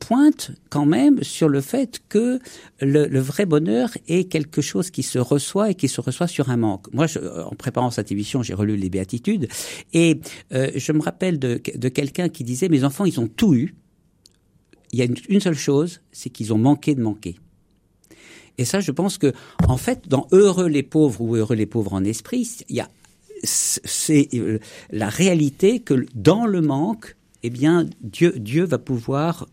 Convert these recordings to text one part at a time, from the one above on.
pointe quand même sur le fait que le vrai bonheur est quelque chose qui se reçoit et qui se reçoit sur un manque. Moi, en préparant cette émission, j'ai relu les Béatitudes et je me rappelle de quelqu'un qui disait « Mes enfants, ils ont tout eu. Il y a une seule chose, c'est qu'ils ont manqué de manquer. » Et ça, je pense que, en fait, dans Heureux les pauvres ou Heureux les pauvres en esprit, c'est la réalité que dans le manque, eh bien, Dieu va pouvoir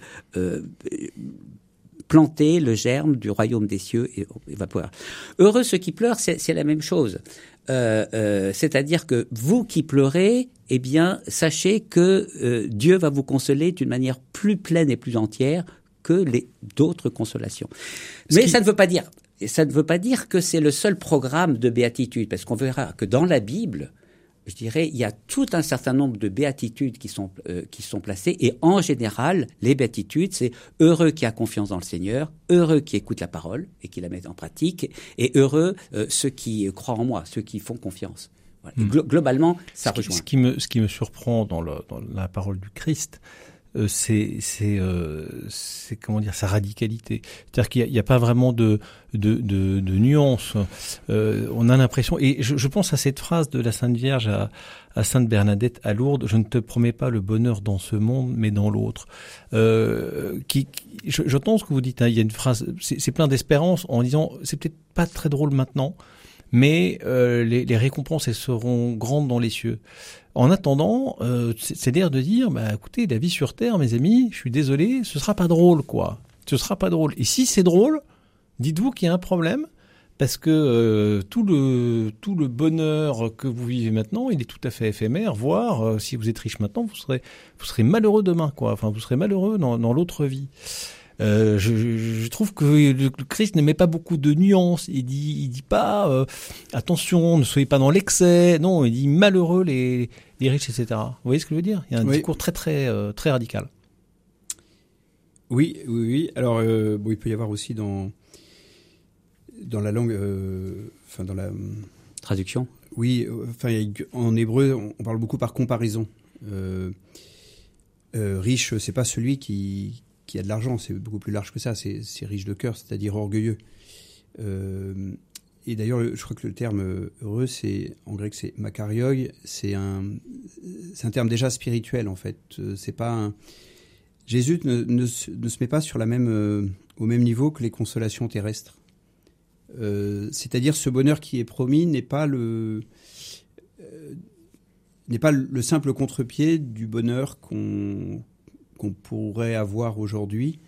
planter le germe du royaume des cieux et va pouvoir. Heureux ceux qui pleurent, c'est la même chose. C'est-à-dire que vous qui pleurez, eh bien, sachez que Dieu va vous consoler d'une manière plus pleine et plus entière que d'autres consolations. Mais ça ne veut pas dire que c'est le seul programme de béatitude, parce qu'on verra que dans la Bible, je dirais, il y a tout un certain nombre de béatitudes qui sont placées, et en général, les béatitudes, c'est heureux qui a confiance dans le Seigneur, heureux qui écoute la parole et qui la met en pratique, et heureux ceux qui croient en moi, ceux qui font confiance. Voilà. Globalement, ça rejoint. Ce qui me surprend dans la parole du Christ, c'est comment dire, sa radicalité. C'est-à-dire qu'il y a pas vraiment de nuances. On a l'impression, et je pense à cette phrase de la Sainte Vierge à Sainte Bernadette à Lourdes: je ne te promets pas le bonheur dans ce monde, mais dans l'autre. J'entends ce que vous dites, hein, il y a une phrase, c'est plein d'espérance en disant, c'est peut-être pas très drôle maintenant, mais les récompenses, elles seront grandes dans les cieux. En attendant, c'est l'air de dire, écoutez, la vie sur Terre, mes amis, je suis désolé, ce sera pas drôle, quoi. Ce sera pas drôle. Et si c'est drôle, dites-vous qu'il y a un problème, parce que tout le bonheur que vous vivez maintenant, il est tout à fait éphémère, voire, si vous êtes riche maintenant, vous serez malheureux demain, quoi. Enfin, vous serez malheureux dans l'autre vie. Je trouve que le Christ ne met pas beaucoup de nuances. Il dit pas attention, ne soyez pas dans l'excès. Non, il dit malheureux les riches, etc. Vous voyez ce que je veux dire? Il y a un discours très très très radical. Oui. Alors il peut y avoir aussi dans la langue, dans la traduction. Oui, en hébreu, on parle beaucoup par comparaison. Riche, c'est pas celui qui a de l'argent, c'est beaucoup plus large que ça, c'est riche de cœur, c'est-à-dire orgueilleux. Et d'ailleurs, je crois que le terme heureux, en grec, c'est makarioi, c'est un terme déjà spirituel, en fait. C'est pas Jésus ne se met pas sur au même niveau que les consolations terrestres. C'est-à-dire, ce bonheur qui est promis n'est pas le simple contre-pied du bonheur qu'on pourrait avoir aujourd'hui.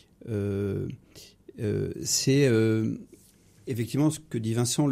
C'est effectivement ce que dit Vincent,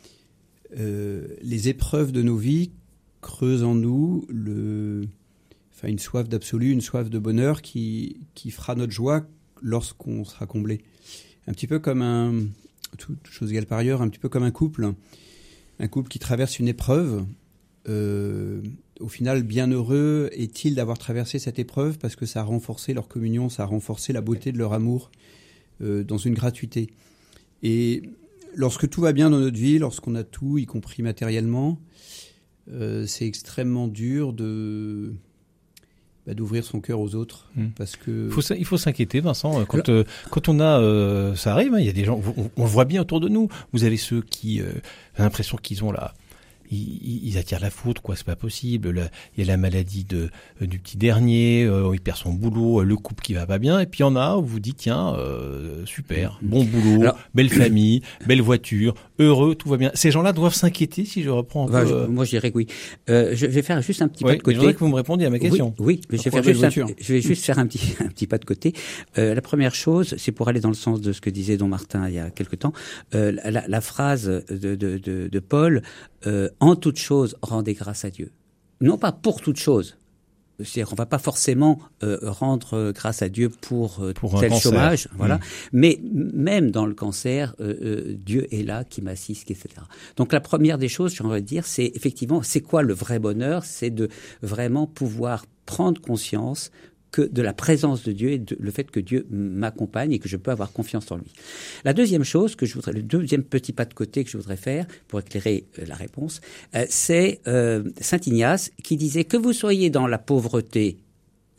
les épreuves de nos vies creusent en nous une soif d'absolu, une soif de bonheur qui fera notre joie lorsqu'on sera comblé. Un petit peu comme toute chose égale par ailleurs, un petit peu comme un couple qui traverse une épreuve. Au final, bien heureux est-il d'avoir traversé cette épreuve, parce que ça a renforcé leur communion, ça a renforcé la beauté de leur amour dans une gratuité. Et lorsque tout va bien dans notre vie, lorsqu'on a tout, y compris matériellement, c'est extrêmement dur d'ouvrir son cœur aux autres, parce que il faut s'inquiéter, Vincent, quand on a ça arrive, hein, il y a des gens, on le voit bien autour de nous. Vous avez ceux qui ont l'impression qu'ils ont ils attirent la foudre, quoi, c'est pas possible. Il y a la maladie du petit dernier, il perd son boulot, le couple qui va pas bien, et puis il y en a où vous dites, tiens, super, bon boulot, belle famille, belle voiture, heureux, tout va bien. Ces gens-là doivent s'inquiéter, si je reprends un peu. Moi, je dirais que oui. Je vais faire juste un petit pas de côté. Je voudrais que vous me répondiez à ma question. Oui, mais je vais juste faire un petit pas de côté. La première chose, c'est pour aller dans le sens de ce que disait Don Martin il y a quelque temps, la phrase de Paul, en toute chose, rendez grâce à Dieu. Non pas pour toute chose. C'est-à-dire qu'on va pas forcément rendre grâce à Dieu pour tel chômage, voilà. Mais même dans le cancer, Dieu est là, qui m'assiste, etc. Donc la première des choses, j'ai envie de dire, c'est effectivement, c'est quoi le vrai bonheur? C'est de vraiment pouvoir prendre conscience que de la présence de Dieu et le fait que Dieu m'accompagne et que je peux avoir confiance en lui. La deuxième chose le deuxième petit pas de côté que je voudrais faire pour éclairer la réponse, c'est Saint Ignace qui disait que vous soyez dans la pauvreté,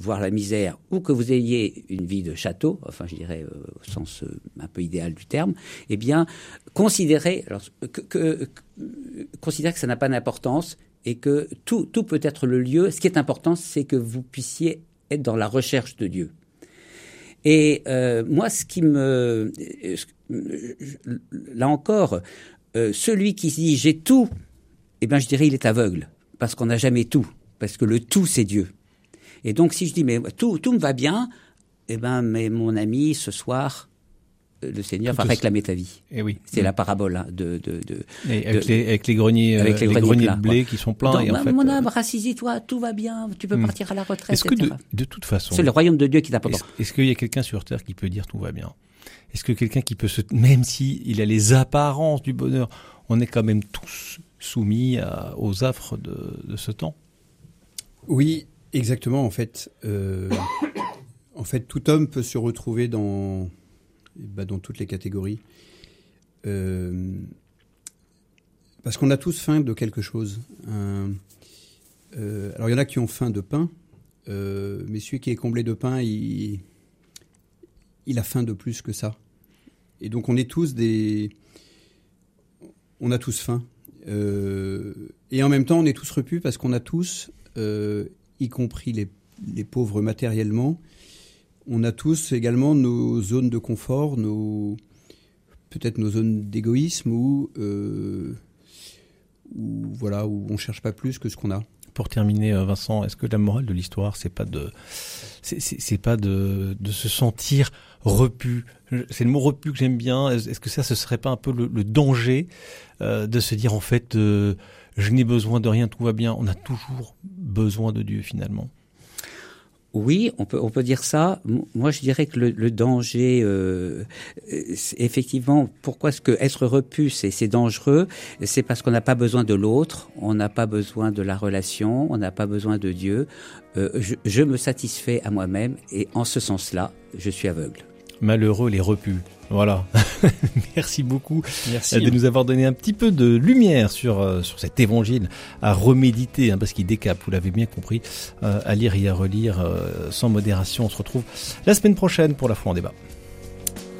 voir la misère, ou que vous ayez une vie de château, enfin je dirais au sens un peu idéal du terme, eh bien considérez que ça n'a pas d'importance et que tout peut être le lieu. Ce qui est important, c'est que vous puissiez être dans la recherche de Dieu. Et moi, là encore, celui qui se dit j'ai tout, eh ben je dirais il est aveugle, parce qu'on n'a jamais tout, parce que le tout c'est Dieu. Et donc si je dis mais tout me va bien, eh ben mais mon ami, ce soir le Seigneur va réclamer ta vie. Et oui. C'est la parabole avec les greniers de blé qui sont pleins. Donc, et en fait, mon âme, rassasie-toi, tout va bien, tu peux partir à la retraite. Est-ce que de toute façon, c'est le royaume de Dieu qui est important. Est-ce qu'il y a quelqu'un sur terre qui peut dire tout va bien? Est-ce que quelqu'un qui peut même si il a les apparences du bonheur, on est quand même tous soumis aux affres de ce temps? Oui, exactement. En fait, tout homme peut se retrouver dans toutes les catégories. Parce qu'on a tous faim de quelque chose. Alors, il y en a qui ont faim de pain, mais celui qui est comblé de pain, il a faim de plus que ça. Et donc, on a tous faim. Et en même temps, on est tous repus parce qu'on a tous, y compris les pauvres matériellement, on a tous également nos zones de confort, peut-être nos zones d'égoïsme où on cherche pas plus que ce qu'on a. Pour terminer, Vincent, est-ce que la morale de l'histoire, c'est pas de se sentir repu? C'est le mot repu que j'aime bien. Est-ce que ce serait pas un peu le danger de se dire en fait, je n'ai besoin de rien, tout va bien. On a toujours besoin de Dieu finalement. Oui, on peut dire ça. Moi, je dirais que le danger, effectivement, pourquoi est-ce que être repu, c'est dangereux? C'est parce qu'on n'a pas besoin de l'autre, on n'a pas besoin de la relation, on n'a pas besoin de Dieu. Je me satisfais à moi-même et en ce sens-là, je suis aveugle. Malheureux les repus. Voilà. Merci beaucoup de nous avoir donné un petit peu de lumière sur cet évangile à reméditer, parce qu'il décape, vous l'avez bien compris, à lire et à relire sans modération. On se retrouve la semaine prochaine pour La Foi en débat.